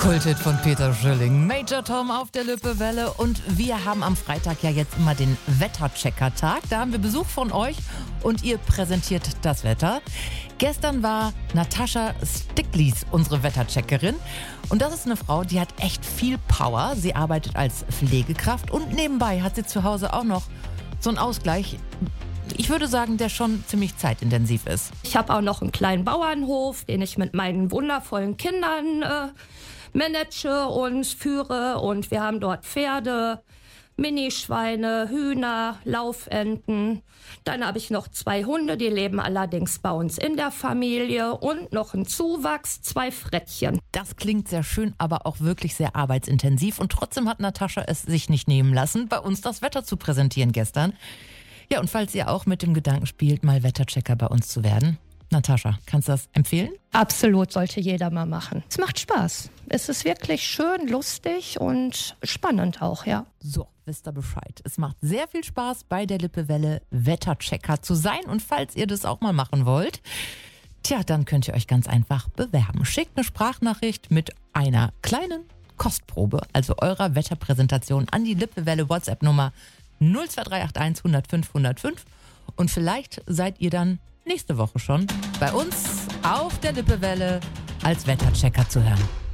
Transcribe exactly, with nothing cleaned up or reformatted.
Kulthit von Peter Schilling, Major Tom auf der Lippewelle, und wir haben am Freitag ja jetzt immer den Wetterchecker-Tag. Da haben wir Besuch von euch und ihr präsentiert das Wetter. Gestern war Natascha Stiglitz unsere Wettercheckerin, und das ist eine Frau, die hat echt viel Power. Sie arbeitet als Pflegekraft und nebenbei hat sie zu Hause auch noch so einen Ausgleich. Ich würde sagen, der schon ziemlich zeitintensiv ist. Ich habe auch noch einen kleinen Bauernhof, den ich mit meinen wundervollen Kindern äh, manage und führe. Und wir haben dort Pferde, Minischweine, Hühner, Laufenten. Dann habe ich noch zwei Hunde, die leben allerdings bei uns in der Familie. Und noch einen Zuwachs, zwei Frettchen. Das klingt sehr schön, aber auch wirklich sehr arbeitsintensiv. Und trotzdem hat Natascha es sich nicht nehmen lassen, bei uns das Wetter zu präsentieren gestern. Ja, und falls ihr auch mit dem Gedanken spielt, mal Wetterchecker bei uns zu werden, Natascha, kannst du das empfehlen? Absolut, sollte jeder mal machen. Es macht Spaß. Es ist wirklich schön, lustig und spannend auch, ja. So, wisst ihr Bescheid. Es macht sehr viel Spaß, bei der Lippewelle Wetterchecker zu sein. Und falls ihr das auch mal machen wollt, tja, dann könnt ihr euch ganz einfach bewerben. Schickt eine Sprachnachricht mit einer kleinen Kostprobe, also eurer Wetterpräsentation, an die Lippewelle WhatsApp-Nummer null zwei drei acht eins null null fünf null null fünf, und vielleicht seid ihr dann nächste Woche schon bei uns auf der Lippewelle als Wetterchecker zu hören.